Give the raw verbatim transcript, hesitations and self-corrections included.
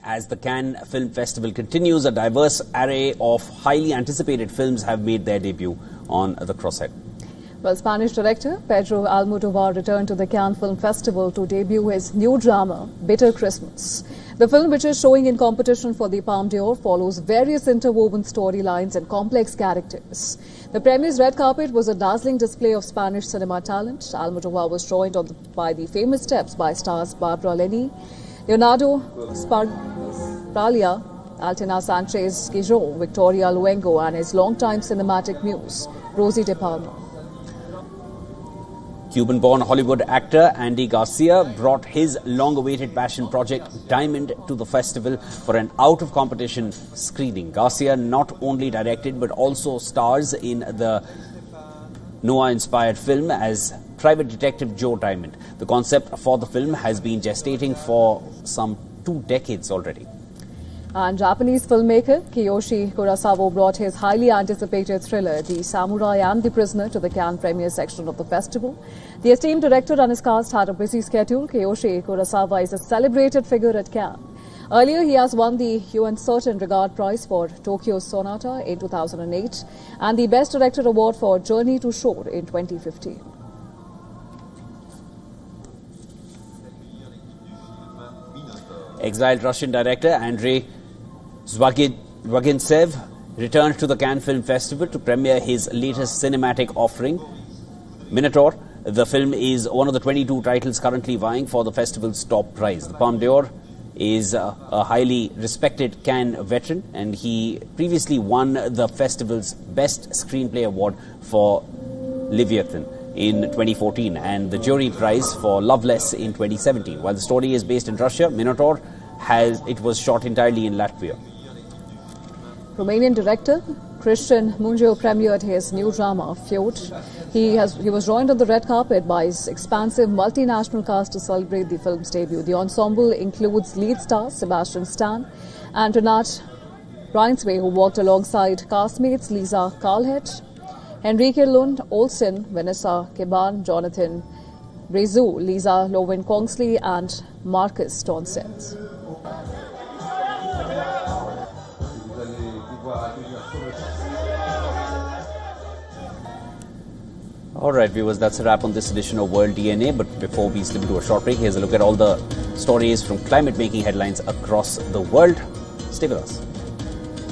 As the Cannes Film Festival continues, a diverse array of highly anticipated films have made their debut on the crosshead. Well, Spanish director Pedro Almodovar returned to the Cannes Film Festival to debut his new drama, Bitter Christmas. The film, which is showing in competition for the Palme d'Or, follows various interwoven storylines and complex characters. The premiere's red carpet was a dazzling display of Spanish cinema talent. Almodovar was joined on the, by the famous steps by stars Barbara Linney, Leonardo Sbaraglia, Altina Sanchez-Gijon, Victoria Luengo, and his longtime cinematic muse, Rosie De Palma. Cuban-born Hollywood actor Andy Garcia brought his long-awaited passion project Diamond to the festival for an out-of-competition screening. Garcia not only directed but also stars in the Noah-inspired film as private detective Joe Diamond. The concept for the film has been gestating for some two decades already. And Japanese filmmaker Kiyoshi Kurosawa brought his highly anticipated thriller, The Samurai and the Prisoner, to the Cannes premiere section of the festival. The esteemed director and his cast had a busy schedule. Kiyoshi Kurosawa is a celebrated figure at Cannes. Earlier, he has won the Yuan Certain Regard Prize for Tokyo Sonata in two thousand eight and the Best Director Award for Journey to Shore in twenty fifteen. Exiled Russian director Andrei Zvagintsev returned to the Cannes Film Festival to premiere his latest cinematic offering, Minotaur. The film is one of the twenty-two titles currently vying for the festival's top prize. The Palme d'Or is a, a highly respected Cannes veteran, and he previously won the festival's Best Screenplay Award for Leviathan in twenty fourteen and the jury prize for Loveless in twenty seventeen. While the story is based in Russia, Minotaur has it was shot entirely in Latvia. Romanian director Cristian Mungiu premiered his new drama, Fjord. He, has, he was joined on the red carpet by his expansive multinational cast to celebrate the film's debut. The ensemble includes lead stars Sebastian Stan and Renat Reinsway, who worked alongside castmates Lisa Karlhed, Henrike Lund Olsen, Vanessa Keban, Jonathan Brezu, Lisa Lowen-Kongsley, and Marcus Tonseth. All right, viewers, that's a wrap on this edition of World D N A. But before we slip into a short break, here's a look at all the stories from climate-making headlines across the world. Stay with us.